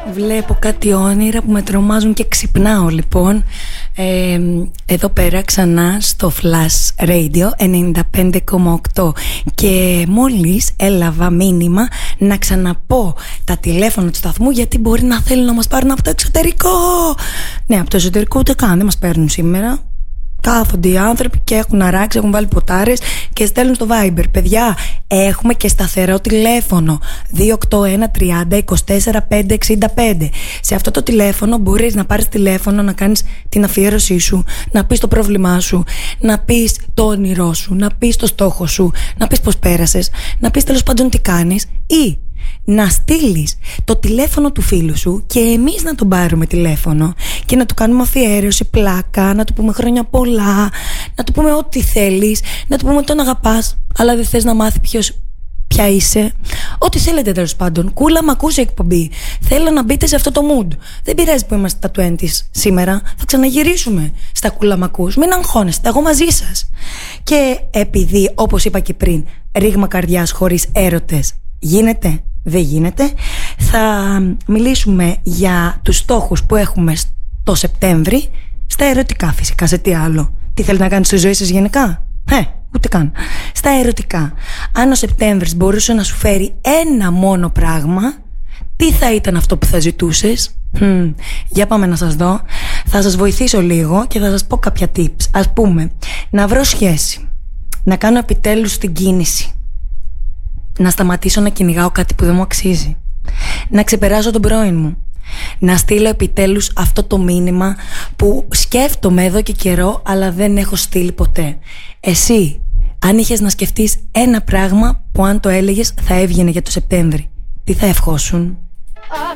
Βλέπω κάτι όνειρα που με τρομάζουν και ξυπνάω λοιπόν. Εδώ πέρα ξανά στο Flash Radio 95,8 και μόλις έλαβα μήνυμα να ξαναπώ τα τηλέφωνα του σταθμού, γιατί μπορεί να θέλουν να μας πάρουν από το εξωτερικό. Ναι, από το εσωτερικό ούτε καν δεν μας παίρνουν σήμερα. Κάθονται οι άνθρωποι και έχουν αράξει, έχουν βάλει ποτάρες και στέλνουν στο Viber. Παιδιά, έχουμε και σταθερό τηλέφωνο 281 30 24 565. Σε αυτό το τηλέφωνο μπορείς να πάρεις τηλέφωνο, να κάνεις την αφιέρωσή σου, να πεις το πρόβλημά σου, να πεις το όνειρό σου, να πεις το στόχο σου, να πεις πως πέρασες, να πεις τέλος πάντων τι κάνεις, ή να στείλεις το τηλέφωνο του φίλου σου και εμείς να τον πάρουμε τηλέφωνο και να του κάνουμε αφιέρωση, πλάκα, να του πούμε χρόνια πολλά, να του πούμε ό,τι θέλεις, να του πούμε τον αγαπάς αλλά δεν θες να μάθει ποια είσαι. Ό,τι θέλετε τέλος πάντων. Κούλα μ' ακούσει εκπομπή. Θέλω να μπείτε σε αυτό το mood. Δεν πειράζει που είμαστε στα 20's σήμερα. Θα ξαναγυρίσουμε στα κούλα μ' ακούς. Μην αγχώνεστε, εγώ μαζί σας. Και επειδή, όπως είπα και πριν, ρήγμα καρδιάς χωρίς έρωτες γίνεται, δεν γίνεται, θα μιλήσουμε για τους στόχους που έχουμε το Σεπτέμβρη στα ερωτικά φυσικά. Σε τι άλλο? Τι θέλετε να κάνετε στη ζωή σας γενικά? Ούτε καν. Στα ερωτικά. Αν ο Σεπτέμβρης μπορούσε να σου φέρει ένα μόνο πράγμα, τι θα ήταν αυτό που θα ζητούσες? Για πάμε να σας δω. Θα σας βοηθήσω λίγο και θα σας πω κάποια tips. Ας πούμε, να βρω σχέση, να κάνω επιτέλους την κίνηση, να σταματήσω να κυνηγάω κάτι που δεν μου αξίζει, να ξεπεράσω τον πρώην μου, να στείλω επιτέλους αυτό το μήνυμα που σκέφτομαι εδώ και καιρό αλλά δεν έχω στείλει ποτέ. Εσύ, αν είχες να σκεφτείς ένα πράγμα που αν το έλεγες θα έβγαινε για το Σεπτέμβρη, τι θα ευχόσουν?